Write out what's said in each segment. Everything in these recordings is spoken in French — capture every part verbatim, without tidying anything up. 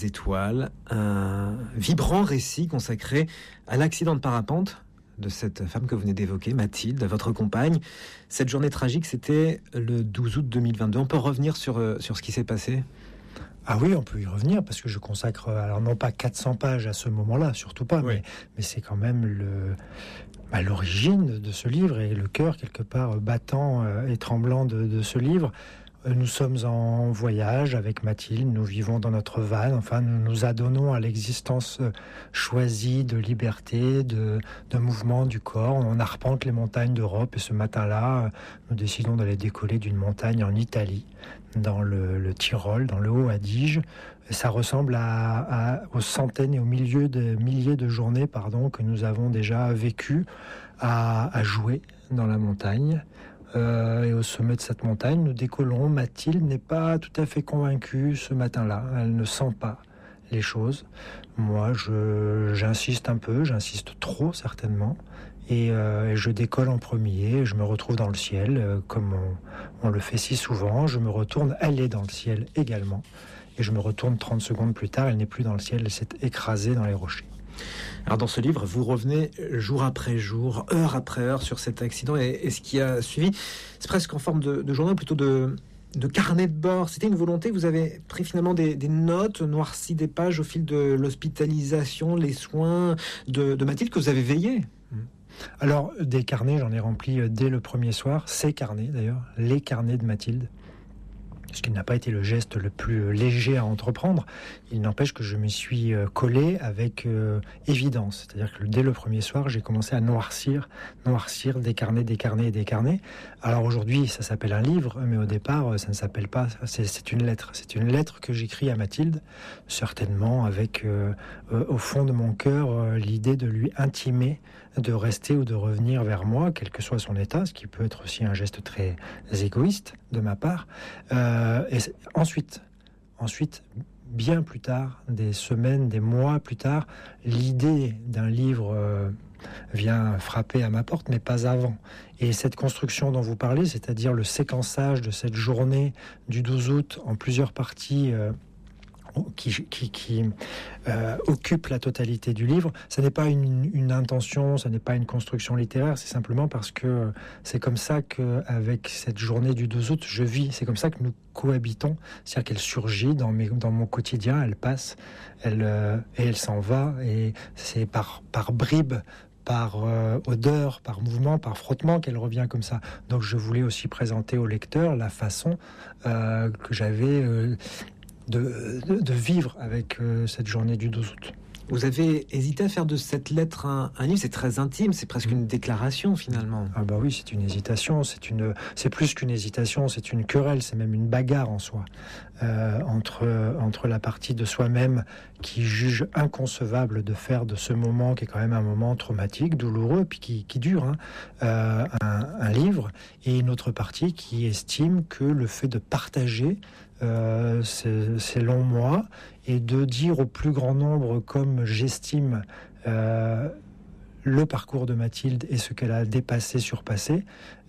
Étoiles, un vibrant récit consacré à l'accident de parapente de cette femme que vous venez d'évoquer, Mathilde, votre compagne. Cette journée tragique, c'était le douze août deux mille vingt-deux. On peut revenir sur, sur ce qui s'est passé ? Ah oui, on peut y revenir, parce que je consacre, alors non pas quatre cents pages à ce moment-là, surtout pas, oui. mais, mais c'est quand même le, bah, l'origine de ce livre et le cœur, quelque part, battant et tremblant de, de ce livre. Nous sommes en voyage avec Mathilde, nous vivons dans notre van, enfin nous nous adonnons à l'existence choisie de liberté, de, de mouvement du corps. On arpente les montagnes d'Europe et ce matin-là, nous décidons d'aller décoller d'une montagne en Italie, dans le, le Tyrol, dans le Haut-Adige. Et ça ressemble à, à, aux centaines et aux milliers de, milliers de journées pardon, que nous avons déjà vécues à, à jouer dans la montagne. Euh, et au sommet de cette montagne, nous décollons. Mathilde n'est pas tout à fait convaincue ce matin-là. Elle ne sent pas les choses. Moi, je, j'insiste un peu, j'insiste trop certainement. Et, euh, et je décolle en premier. Je me retrouve dans le ciel, euh, comme on, on le fait si souvent. Je me retourne, elle est dans le ciel également. Et je me retourne trente secondes plus tard, elle n'est plus dans le ciel, elle s'est écrasée dans les rochers. Alors dans ce livre, vous revenez jour après jour, heure après heure sur cet accident et, et ce qui a suivi. C'est presque en forme de, de journal, plutôt de, de carnet de bord. C'était une volonté, vous avez pris finalement des, des notes, noirci des pages au fil de l'hospitalisation, les soins de, de Mathilde que vous avez veillé. Alors des carnets, j'en ai rempli dès le premier soir, ces carnets d'ailleurs, les carnets de Mathilde. Ce qui n'a pas été le geste le plus léger à entreprendre. Il n'empêche que je me suis collé avec euh, évidence. C'est-à-dire que dès le premier soir, j'ai commencé à noircir, noircir, décarner, décarner, décarner. Alors aujourd'hui, ça s'appelle un livre, mais au départ, ça ne s'appelle pas. C'est, c'est une lettre. C'est une lettre que j'écris à Mathilde, certainement avec, euh, euh, au fond de mon cœur, euh, l'idée de lui intimer de rester ou de revenir vers moi, quel que soit son état, ce qui peut être aussi un geste très égoïste de ma part. Euh, et ensuite, ensuite, bien plus tard, des semaines, des mois plus tard, l'idée d'un livre euh, vient frapper à ma porte, mais pas avant. Et cette construction dont vous parlez, c'est-à-dire le séquençage de cette journée du douze août en plusieurs parties euh, qui, qui, qui euh, occupe la totalité du livre, ça n'est pas une, une intention, ça n'est pas une construction littéraire, c'est simplement parce que c'est comme ça qu'avec cette journée du douze août, je vis, c'est comme ça que nous cohabitons, c'est-à-dire qu'elle surgit dans, mes, dans mon quotidien, elle passe, elle, euh, et elle s'en va, et c'est par, par bribes, par euh, odeur, par mouvement, par frottement qu'elle revient comme ça. Donc je voulais aussi présenter au lecteur la façon euh, que j'avais... Euh, De, de, de vivre avec euh, cette journée du douze août. Vous avez hésité à faire de cette lettre un, un livre, c'est très intime, c'est presque une déclaration finalement. Ah bah oui, c'est une hésitation, c'est une, c'est plus qu'une hésitation, c'est une querelle, c'est même une bagarre en soi euh, entre entre la partie de soi-même qui juge inconcevable de faire de ce moment qui est quand même un moment traumatique, douloureux, puis qui, qui dure, hein, euh, un, un livre, et une autre partie qui estime que le fait de partager Euh, ces, ces longs mois et de dire au plus grand nombre comme j'estime euh, le parcours de Mathilde et ce qu'elle a dépassé, surpassé.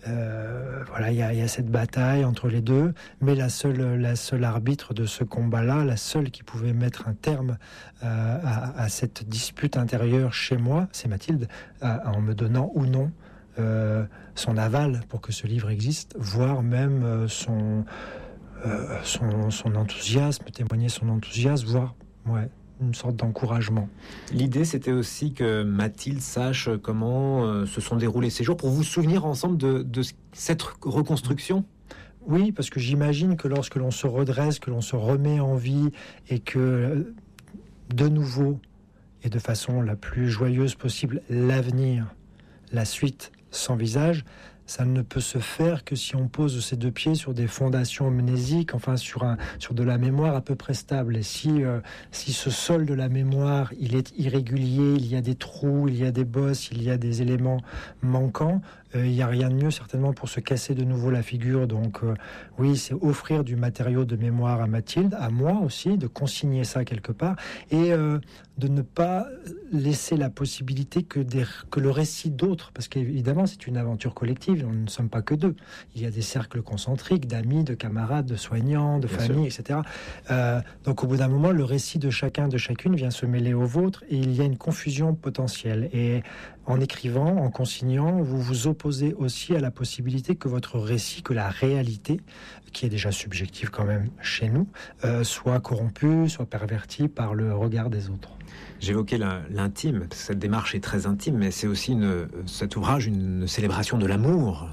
Euh, voilà, il y a, y a cette bataille entre les deux, mais la seule, la seule arbitre de ce combat-là, la seule qui pouvait mettre un terme euh, à, à cette dispute intérieure chez moi, c'est Mathilde, à, en me donnant ou non euh, son aval pour que ce livre existe, voire même euh, son Euh, son, son enthousiasme, témoigner son enthousiasme, voire ouais, une sorte d'encouragement. L'idée, c'était aussi que Mathilde sache comment euh, se sont déroulés ces jours pour vous souvenir ensemble de, de cette reconstruction. Oui, parce que j'imagine que lorsque l'on se redresse, que l'on se remet en vie et que de nouveau et de façon la plus joyeuse possible, l'avenir, la suite s'envisage, ça ne peut se faire que si on pose ses deux pieds sur des fondations mnésiques, enfin sur un sur de la mémoire à peu près stable. Et si euh, si ce sol de la mémoire il est irrégulier, il y a des trous, il y a des bosses, il y a des éléments manquants, euh, il y a rien de mieux certainement pour se casser de nouveau la figure. Donc euh, oui, c'est offrir du matériau de mémoire à Mathilde, à moi aussi, de consigner ça quelque part et euh, de ne pas laisser la possibilité que des que le récit d'autres, parce qu'évidemment c'est une aventure collective. écrivent, nous ne sommes pas que deux. Il y a des cercles concentriques d'amis, de camarades, de soignants, de Bien familles, sûr. et cetera. Euh, donc au bout d'un moment, le récit de chacun, de chacune vient se mêler au vôtre et il y a une confusion potentielle. Et en écrivant, en consignant, vous vous opposez aussi à la possibilité que votre récit, que la réalité, qui est déjà subjective quand même chez nous, euh, soit corrompue, soit pervertie par le regard des autres. J'évoquais la- l'intime, parce que cette démarche est très intime, mais c'est aussi une, cet ouvrage une célébration de l'amour.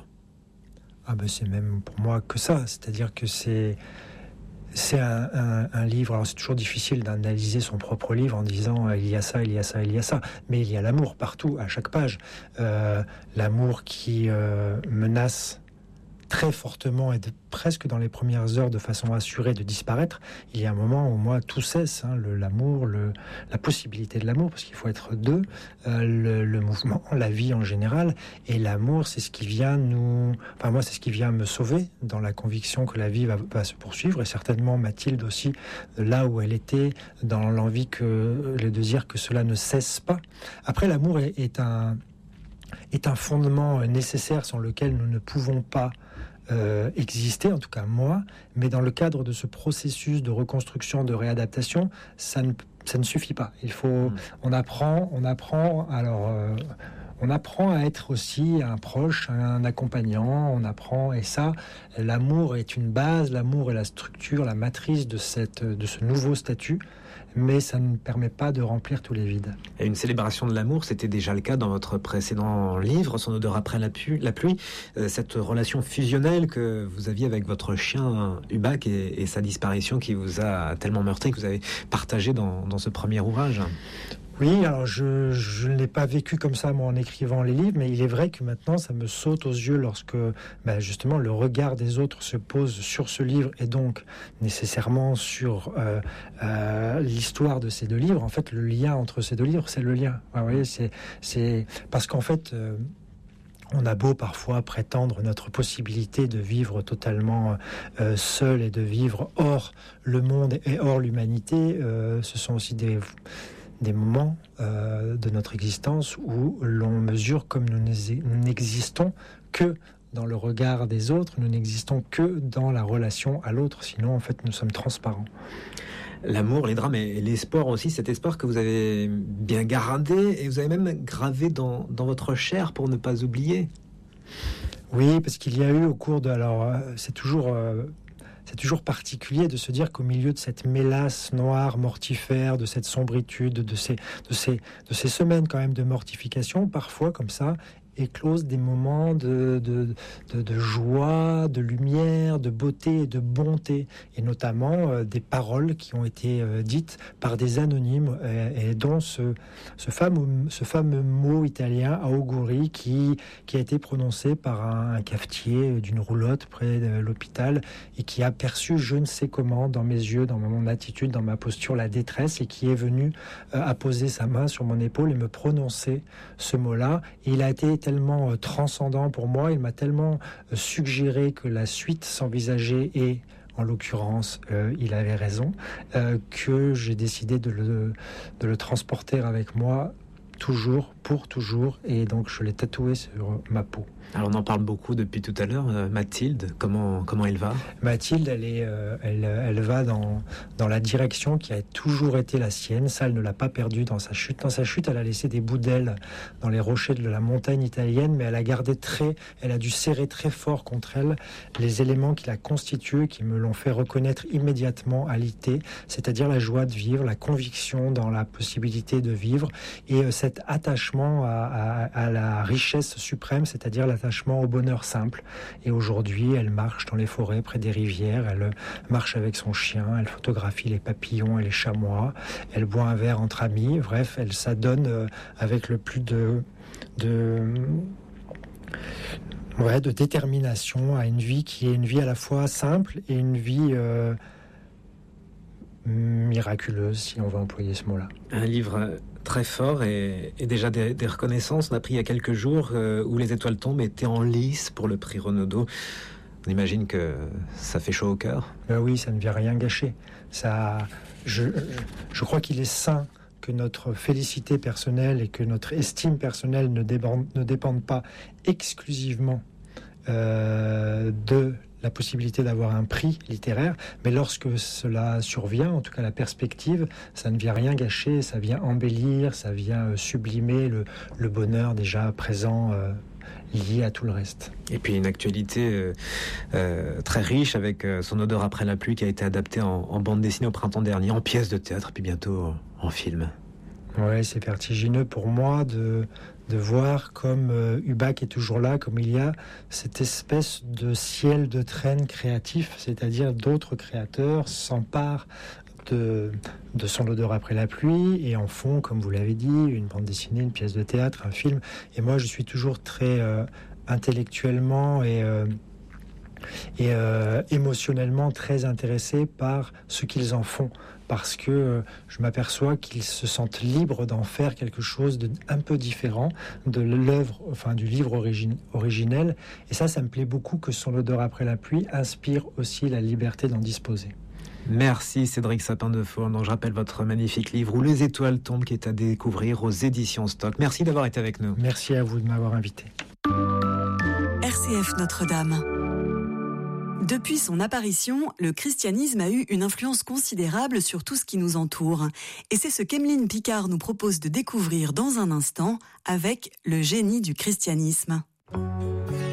Ah ben c'est même pour moi que ça, c'est-à-dire que c'est c'est un, un, un livre. Alors c'est toujours difficile d'analyser son propre livre en disant euh, il y a ça, il y a ça, il y a ça, mais il y a l'amour partout, à chaque page. Euh, l'amour qui euh, menace très fortement et de, presque dans les premières heures de façon assurée de disparaître. Il y a un moment où moi tout cesse, hein, le, l'amour, le, la possibilité de l'amour, parce qu'il faut être deux, euh, le, le mouvement, la vie en général, et l'amour c'est ce qui vient nous, enfin moi c'est ce qui vient me sauver dans la conviction que la vie va, va se poursuivre, et certainement Mathilde aussi, là où elle était, dans l'envie que, le désir que cela ne cesse pas. Après l'amour est, est un est un fondement nécessaire sans lequel nous ne pouvons pas Euh, exister, en tout cas moi, mais dans le cadre de ce processus de reconstruction, de réadaptation, ça ne, ça ne suffit pas. Il faut, mmh. on apprend, on apprend, alors, euh, on apprend à être aussi un proche, un accompagnant, on apprend, et ça, l'amour est une base, l'amour est la structure, la matrice de, cette, de ce nouveau statut, mais ça ne permet pas de remplir tous les vides. Et une célébration de l'amour, c'était déjà le cas dans votre précédent livre, Son odeur après la, pu- la pluie, euh, cette relation fusionnelle que vous aviez avec votre chien Hubac et, et sa disparition qui vous a tellement meurtri, que vous avez partagé dans, dans ce premier ouvrage. Oui, alors je, je ne l'ai pas vécu comme ça, moi, en écrivant les livres, mais il est vrai que maintenant, ça me saute aux yeux lorsque, ben, justement, le regard des autres se pose sur ce livre et donc nécessairement sur euh, euh, l'histoire de ces deux livres. En fait, le lien entre ces deux livres, c'est le lien. Vous voyez, c'est, c'est parce qu'en fait... Euh, on a beau parfois prétendre notre possibilité de vivre totalement euh, seul et de vivre hors le monde et hors l'humanité, euh, ce sont aussi des... des moments euh, de notre existence où l'on mesure comme nous n'existons que dans le regard des autres, nous n'existons que dans la relation à l'autre, sinon en fait nous sommes transparents. L'amour, les drames et l'espoir aussi, cet espoir que vous avez bien gardé et vous avez même gravé dans, dans votre chair pour ne pas oublier. Oui, parce qu'il y a eu au cours de... Alors, c'est toujours... Euh, C'est toujours particulier de se dire qu'au milieu de cette mélasse noire, mortifère, de cette sombritude, de ces, de ces, de ces semaines quand même de mortification, parfois comme ça, éclosent des moments de, de, de, de joie, de lumière, de beauté et de bonté, et notamment euh, des paroles qui ont été euh, dites par des anonymes, et, et dont ce, ce, fameux, ce fameux mot italien auguri qui, qui a été prononcé par un, un cafetier d'une roulotte près de l'hôpital et qui a perçu je ne sais comment dans mes yeux, dans mon attitude, dans ma posture, la détresse, et qui est venu euh, apposer sa main sur mon épaule et me prononcer ce mot-là. Et il a été tellement euh, transcendant pour moi, il m'a tellement euh, suggéré que la suite s'envisageait, et en l'occurrence, euh, il avait raison, euh, que j'ai décidé de le, de le transporter avec moi toujours, pour toujours, et donc je l'ai tatoué sur ma peau. Alors on en parle beaucoup depuis tout à l'heure. Euh, Mathilde, comment, comment elle va ? Mathilde, elle, est, euh, elle, elle va dans, dans la direction qui a toujours été la sienne. Ça, elle ne l'a pas perdue dans sa chute. Dans sa chute, elle a laissé des bouts d'elle dans les rochers de la montagne italienne, mais elle a gardé très, elle a dû serrer très fort contre elle les éléments qui la constituent, qui me l'ont fait reconnaître immédiatement à l'I T, c'est-à-dire la joie de vivre, la conviction dans la possibilité de vivre, et euh, cet attachement à, à, à la richesse suprême, c'est-à-dire la attachement au bonheur simple. Et aujourd'hui, elle marche dans les forêts, près des rivières, elle marche avec son chien, elle photographie les papillons et les chamois, elle boit un verre entre amis, bref, elle s'adonne avec le plus de... de ouais, de détermination à une vie qui est une vie à la fois simple et une vie euh, miraculeuse, si on veut employer ce mot-là. Un livre très fort et, et déjà des, des reconnaissances. On a appris il y a quelques jours euh, où Les étoiles tombent était en lice pour le prix Renaudot. On imagine que ça fait chaud au cœur. Ben oui, ça ne vient rien gâcher. Ça, je, je crois qu'il est sain que notre félicité personnelle et que notre estime personnelle ne dépendent, ne dépendent pas exclusivement euh, de la possibilité d'avoir un prix littéraire, mais lorsque cela survient, en tout cas la perspective, ça ne vient rien gâcher, ça vient embellir, ça vient sublimer le, le bonheur déjà présent euh, lié à tout le reste. Et puis une actualité euh, euh, très riche avec euh, Son odeur après la pluie qui a été adaptée en, en bande dessinée au printemps dernier, en pièce de théâtre, puis bientôt en, en film. Ouais, c'est vertigineux pour moi de, de voir comme euh, Hubac est toujours là, comme il y a cette espèce de ciel de traîne créatif, c'est-à-dire d'autres créateurs s'emparent de, de Son odeur après la pluie et en font, comme vous l'avez dit, une bande dessinée, une pièce de théâtre, un film. Et moi, je suis toujours très euh, intellectuellement et... Euh, et euh, émotionnellement très intéressé par ce qu'ils en font, parce que euh, je m'aperçois qu'ils se sentent libres d'en faire quelque chose de un peu différent de l'œuvre, enfin du livre origine, originel. Et ça, ça me plaît beaucoup que Son odeur après la pluie inspire aussi la liberté d'en disposer. Merci Cédric Sapin de Faune. Donc je rappelle votre magnifique livre Où les étoiles tombent qui est à découvrir aux éditions Stock. Merci d'avoir été avec nous. Merci à vous de m'avoir invité. R C F Notre-Dame. Depuis son apparition, le christianisme a eu une influence considérable sur tout ce qui nous entoure. Et c'est ce qu'Emeline Picard nous propose de découvrir dans un instant avec Le génie du christianisme.